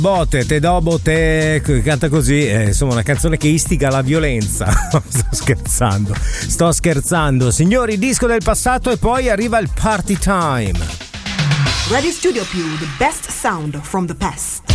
botte, te dobo, te canta così, insomma una canzone che istiga alla violenza. Sto scherzando. Signori, disco del passato e poi arriva il party time. Radio Studio Più, the best sound from the past.